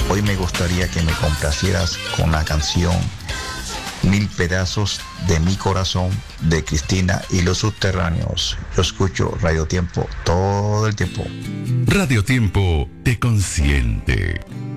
Hoy me gustaría que me complacieras con la canción Mil pedazos de mi corazón de Cristina y los Subterráneos. Yo escucho Radio Tiempo todo el tiempo. Radio Tiempo te consiente.